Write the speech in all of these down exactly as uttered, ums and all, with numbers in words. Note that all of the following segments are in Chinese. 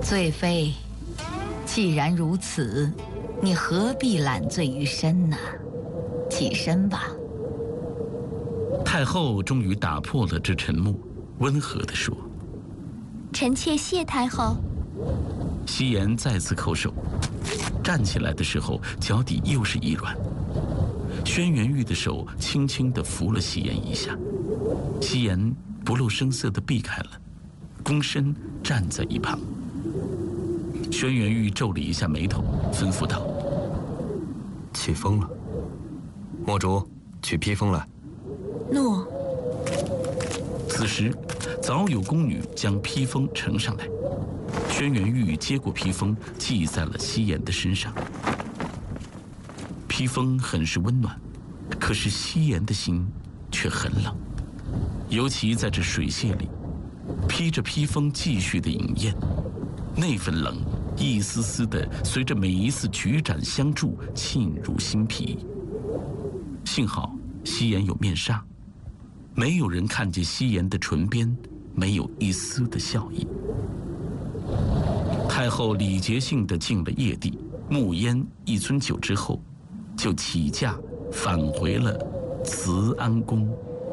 罪妃，既然如此，你何必揽罪于身呢？起身吧。 太后终于打破了这沉默，温和地说：“ 臣妾谢太后。” 夕颜再次叩首，站起来的时候脚底又是一软。轩辕玉的手轻轻地扶了夕颜一下，夕颜不露声色地避开了，躬身站在一旁。轩辕玉皱了一下眉头，吩咐道：“ 起风了，墨竹，去披风来。” 诺。 此时，早有宫女将披风呈上来。轩辕玉接过披风，系在了夕颜的身上。披风很是温暖，可是夕颜的心却很冷。尤其在这水榭里，披着披风继续的饮宴，那份冷一丝丝的随着每一次举盏相助沁入心脾。幸好夕颜有面纱，没有人看见夕颜的唇边没有一丝的笑意。太后礼节性地敬了叶帝、沐烟一樽酒之后，就起驾返回了慈安宫。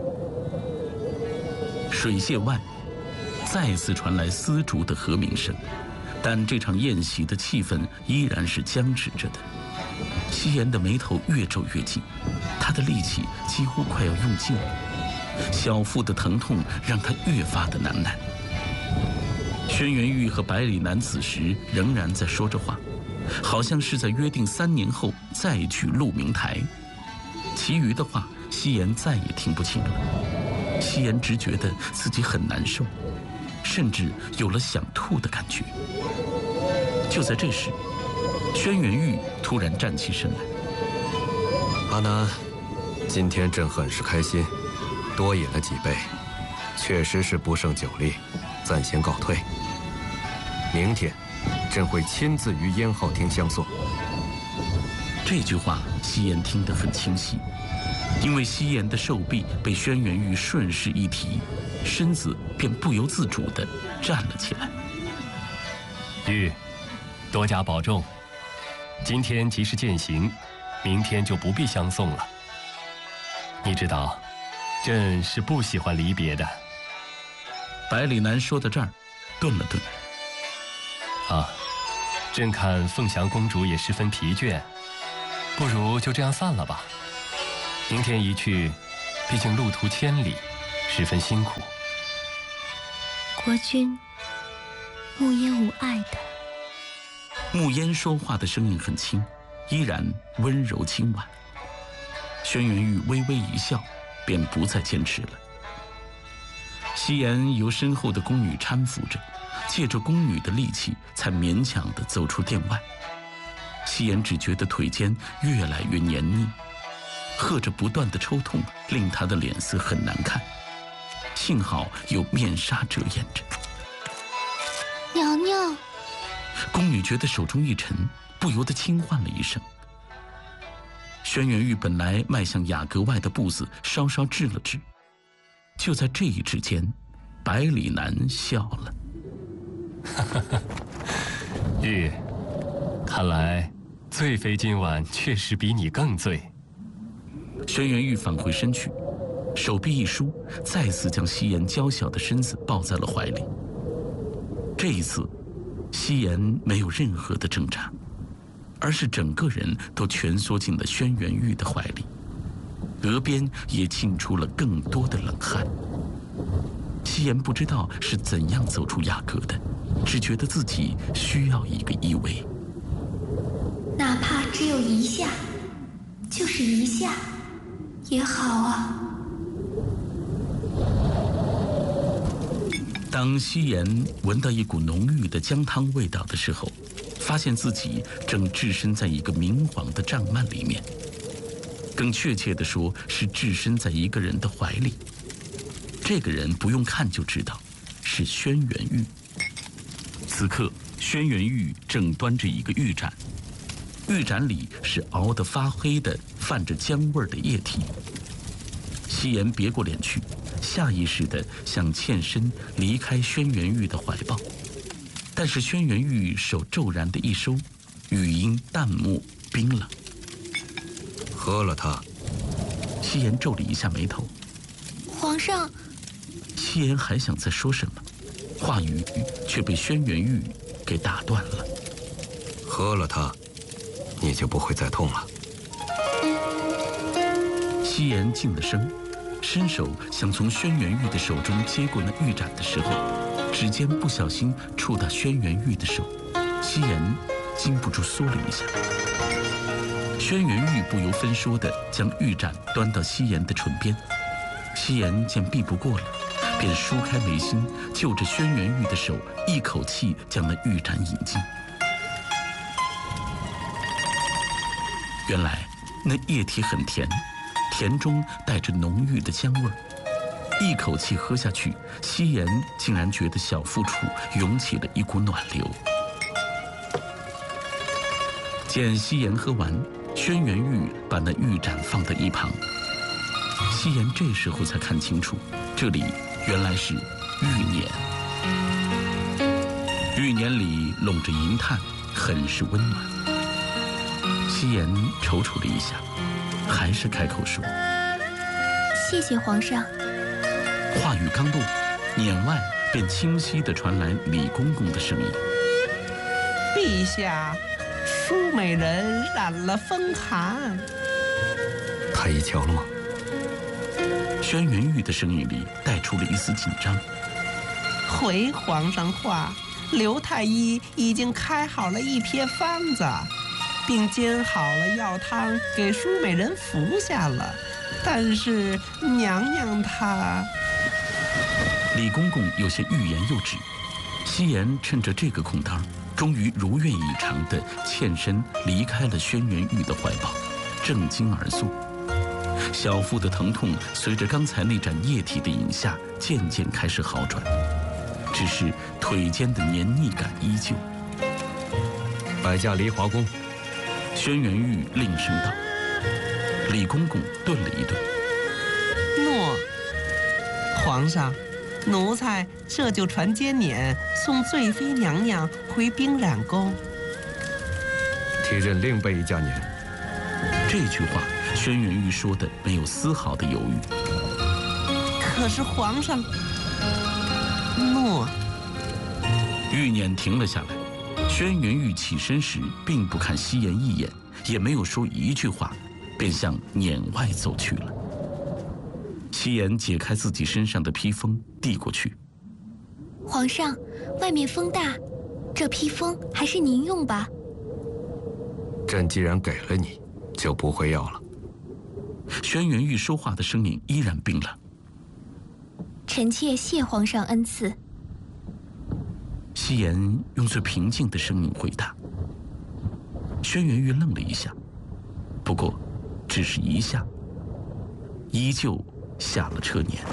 水榭外再次传来丝竹的和鸣声，但这场宴席的气氛依然是僵持着的。夕颜的眉头越皱越紧，她的力气几乎快要用尽了，小腹的疼痛让她越发的难耐。轩辕玉和百里南此时仍然在说着话，好像是在约定三年后再去鹿鸣台。其余的话，夕颜再也听不清了。夕颜只觉得自己很难受，甚至有了想吐的感觉。就在这时，轩辕玉突然站起身来：“ 阿南，今天朕很是开心，多饮了几杯，确实是不胜酒力，暂先告退。明天，朕会亲自于燕浩厅相送。” 这句话夕颜听得很清晰，因为夕颜的手臂被轩辕玉顺势一提，身子便不由自主地站了起来。 玉，多加保重。今天即是饯行，明天就不必相送了。你知道，朕是不喜欢离别的。 百里南说到这儿，顿了顿。 啊，朕看凤翔公主也十分疲倦，不如就这样散了吧。明天一去，毕竟路途千里，十分辛苦。 国君，沐烟无碍的。 沐烟说话的声音很轻，依然温柔轻婉。轩辕玉微微一笑，便不再坚持了。夕颜由身后的宫女搀扶着，借着宫女的力气，才勉强地走出殿外。夕颜只觉得腿间越来越黏腻，喝着不断的抽痛，令她的脸色很难看。幸好有面纱遮掩着。 娘娘， 宫女觉得手中一沉，不由得轻唤了一声。轩辕玉本来迈向雅阁外的步子稍稍滞了滞，就在这一之间，百里南笑了。 玉，看来醉妃今晚确实比你更醉。 轩辕玉返回身去，手臂一舒，再次将夕颜娇小的身子抱在了怀里。这一次，夕颜没有任何的挣扎，而是整个人都蜷缩进了轩辕玉的怀里，额边也沁出了更多的冷汗。夕颜不知道是怎样走出雅阁的，只觉得自己需要一个依偎， 哪怕只有一下，就是一下也好啊。 当夕颜闻到一股浓郁的姜汤味道的时候，发现自己正置身在一个明黄的帐幔里面，更确切地说是置身在一个人的怀里。这个人不用看就知道，是轩辕玉。此刻，轩辕玉正端着一个玉盏，玉盏里是熬得发黑的、泛着姜味的液体。夕颜别过脸去，下意识地想欠身离开轩辕玉的怀抱， 但是轩辕玉手骤然的一收，语音淡漠冰冷。 喝了它。 夕颜皱了一下眉头。 皇上。 夕颜还想再说什么，话语却被轩辕玉给打断了。 喝了它，你就不会再痛了。 夕颜静了声，伸手想从轩辕玉的手中接过那玉盏的时候，指尖不小心触到轩辕玉的手，夕颜禁不住缩了一下。轩辕玉不由分说地将玉盏端到夕颜的唇边，夕颜见避不过了，便舒开眉心，就着轩辕玉的手，一口气将那玉盏饮尽。原来那液体很甜，甜中带着浓郁的香味儿，一口气喝下去，夕颜竟然觉得小腹处涌起了一股暖流。见夕颜喝完，轩辕玉把那玉盏放在一旁。夕颜这时候才看清楚，这里原来是玉辇。玉辇里笼着银炭，很是温暖。夕颜踌躇了一下，还是开口说：“ 谢谢皇上。” 话语刚落，辇外便清晰地传来李公公的声音：“ 陛下，舒美人染了风寒。” 太医瞧了吗？ 轩辕玉的声音里带出了一丝紧张。 回皇上话，刘太医已经开好了一篇方子，并煎好了药汤给舒美人服下了，但是娘娘她…… 李公公有些欲言又止。夕颜趁着这个空当，终于如愿以偿地欠身离开了轩辕玉的怀抱，正襟而坐。小腹的疼痛随着刚才那盏液体的饮下，渐渐开始好转，只是腿间的黏腻感依旧。 摆驾离华宫。 轩辕玉令声道。李公公顿了一顿。 诺。皇上，奴才这就传笺辇送醉妃娘娘回冰染宫。 替朕另备一驾辇。 这句话轩辕玉说的没有丝毫的犹豫。 可是皇上……诺。 玉辇停了下来。轩辕玉起身时并不看夕颜一眼，也没有说一句话，便向辇外走去了。夕颜解开自己身上的披风递过去。 皇上，外面风大，这披风还是您用吧。 朕既然给了你，就不会要了。 轩辕玉说话的声音依然冰冷。 臣妾谢皇上恩赐。 夕颜用最平静的声音回答。轩辕玉愣了一下，不过只是一下，依旧下了车辇。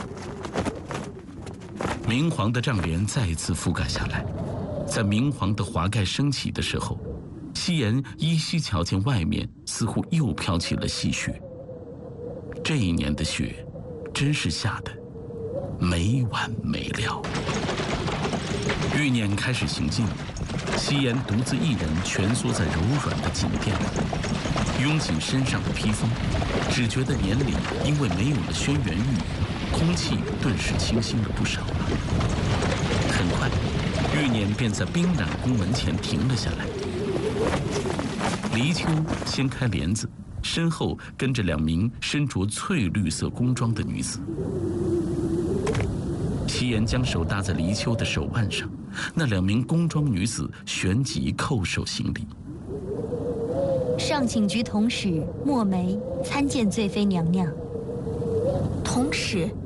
明黄的帐帘再次覆盖下来，在明黄的华盖升起的时候，夕颜依稀瞧见外面似乎又飘起了细雪。这一年的雪，真是下的没完没了。玉辇开始行进，夕颜独自一人蜷缩在柔软的锦垫里，拥紧身上的披风，只觉得年里因为没有了轩辕玉，空气顿时清新了不少。很快，玉辇便在冰染宫门前停了下来。黎秋掀开帘子，身后跟着两名身着翠绿色宫装的女子。夕颜将手搭在黎秋的手腕上，那两名宫装女子旋即叩首行礼。 上请局同使墨梅参见醉妃娘娘。 同使。